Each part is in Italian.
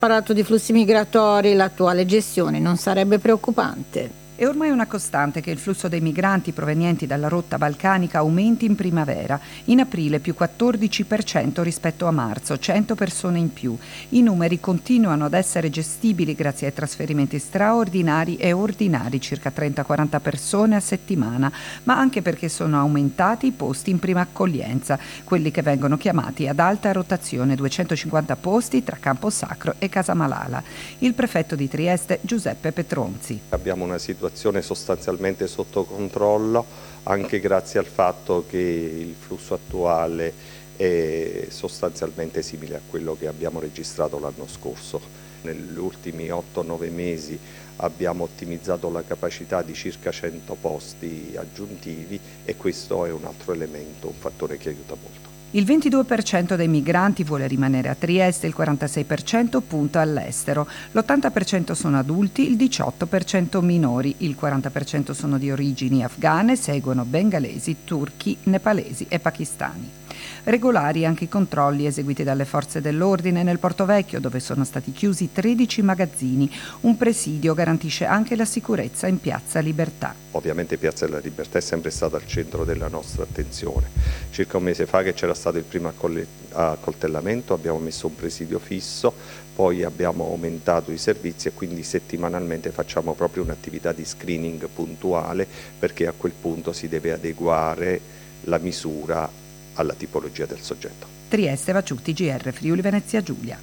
Parlato di flussi migratori, l'attuale gestione non sarebbe preoccupante? È ormai una costante che il flusso dei migranti provenienti dalla rotta balcanica aumenti in primavera. In aprile più 14% rispetto a marzo, 100 persone in più. I numeri continuano ad essere gestibili grazie ai trasferimenti straordinari e ordinari, circa 30-40 persone a settimana, ma anche perché sono aumentati i posti in prima accoglienza, quelli che vengono chiamati ad alta rotazione, 250 posti tra Camposacro e Casamalala. Il prefetto di Trieste, Giuseppe Petronzi. Abbiamo una situazione sostanzialmente sotto controllo, anche grazie al fatto che il flusso attuale è sostanzialmente simile a quello che abbiamo registrato l'anno scorso. Negli ultimi 8-9 mesi abbiamo ottimizzato la capacità di circa 100 posti aggiuntivi e questo è un altro elemento, un fattore che aiuta molto. Il 22% dei migranti vuole rimanere a Trieste, il 46% punta all'estero, l'80% sono adulti, il 18% minori, il 40% sono di origini afghane, seguono bengalesi, turchi, nepalesi e pakistani. Regolari anche i controlli eseguiti dalle forze dell'ordine nel Porto Vecchio, dove sono stati chiusi 13 magazzini. Un presidio garantisce anche la sicurezza in Piazza Libertà. Ovviamente Piazza della Libertà è sempre stata al centro della nostra attenzione. Circa un mese fa che c'era stato il primo accoltellamento abbiamo messo un presidio fisso, poi abbiamo aumentato i servizi e quindi settimanalmente facciamo proprio un'attività di screening puntuale, perché a quel punto si deve adeguare la misura alla tipologia del soggetto. Trieste, Vaciutti, GR, Friuli Venezia Giulia.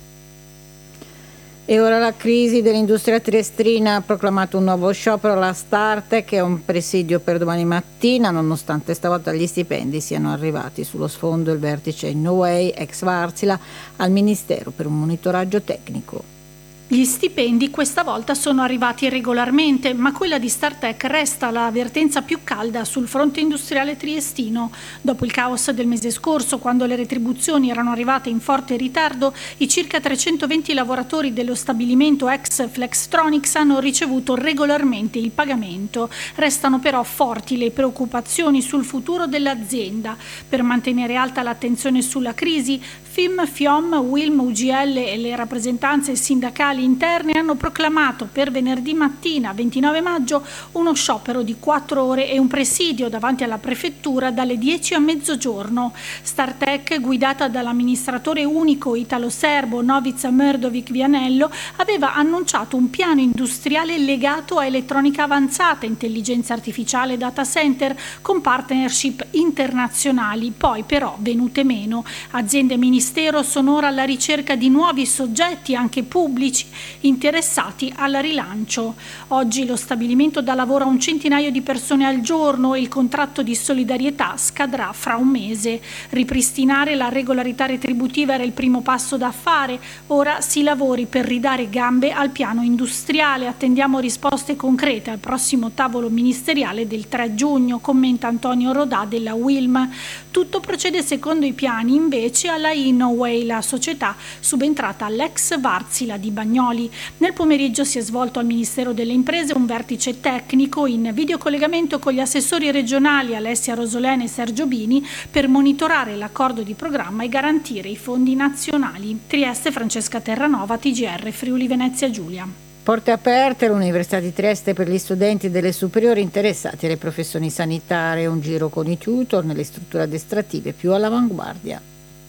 E ora la crisi dell'industria triestrina ha proclamato un nuovo sciopero alla Startec, che è un presidio per domani mattina, nonostante stavolta gli stipendi siano arrivati. Sullo sfondo il vertice Innoway, ex Varsila, al Ministero per un monitoraggio tecnico. Gli stipendi questa volta sono arrivati regolarmente, ma quella di Startec resta la vertenza più calda sul fronte industriale triestino. Dopo il caos del mese scorso, quando le retribuzioni erano arrivate in forte ritardo, i circa 320 lavoratori dello stabilimento ex Flextronics hanno ricevuto regolarmente il pagamento. Restano però forti le preoccupazioni sul futuro dell'azienda. Per mantenere alta l'attenzione sulla crisi, FIM, FIOM, UILM, UGL e le rappresentanze sindacali interne hanno proclamato per venerdì mattina 29 maggio uno sciopero di 4 ore e un presidio davanti alla prefettura dalle 10 a mezzogiorno. Startec, guidata dall'amministratore unico italo-serbo Novica Mrdovic Vianello, aveva annunciato un piano industriale legato a elettronica avanzata, intelligenza artificiale e data center con partnership internazionali, poi però venute meno. Aziende e Ministero sono ora alla ricerca di nuovi soggetti, anche pubblici, interessati al rilancio. Oggi lo stabilimento dà lavoro a un centinaio di persone al giorno e il contratto di solidarietà scadrà fra un mese. Ripristinare la regolarità retributiva era il primo passo da fare, ora si lavori per ridare gambe al piano industriale. Attendiamo risposte concrete al prossimo tavolo ministeriale del 3 giugno, commenta Antonio Rodà della UILM. Tutto procede secondo i piani invece alla Innoway, la società subentrata all'ex Varsila di Bagnoli. Nel pomeriggio si è svolto al Ministero delle Imprese un vertice tecnico in videocollegamento con gli assessori regionali Alessia Rosolene e Sergio Bini per monitorare l'accordo di programma e garantire i fondi nazionali. Trieste, Francesca Terranova, TGR, Friuli Venezia Giulia. Porte aperte all'Università di Trieste per gli studenti delle superiori interessati alle professioni sanitarie, un giro con i tutor nelle strutture addestrative più all'avanguardia.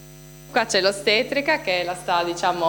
Qua c'è l'ostetrica che la sta,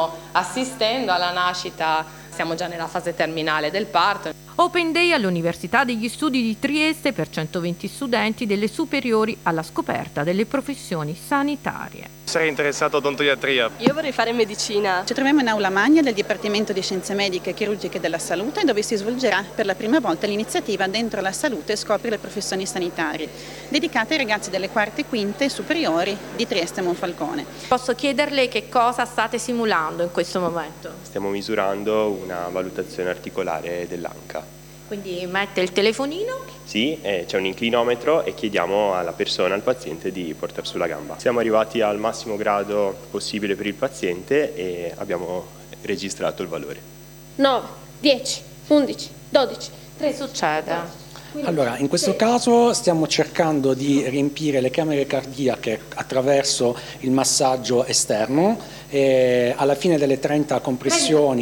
assistendo alla nascita, siamo già nella fase terminale del parto. Open Day all'Università degli Studi di Trieste per 120 studenti delle superiori alla scoperta delle professioni sanitarie. Sarei interessato a odontoiatria. Io vorrei fare medicina. Ci troviamo in aula magna del Dipartimento di Scienze Mediche e Chirurgiche della Salute, dove si svolgerà per la prima volta l'iniziativa Dentro la Salute scopri le professioni sanitarie, dedicata ai ragazzi delle quarte e quinte superiori di Trieste e Monfalcone. Posso chiederle che cosa state simulando in questo momento? Stiamo misurando una valutazione articolare dell'anca. Quindi mette il telefonino? Sì, c'è un inclinometro e chiediamo alla persona, al paziente, di portare sulla gamba. Siamo arrivati al massimo grado possibile per il paziente e abbiamo registrato il valore. 9, 10, 11, 12, 13. Che succede? Allora, in questo caso stiamo cercando di riempire le camere cardiache attraverso il massaggio esterno. Alla fine delle 30 compressioni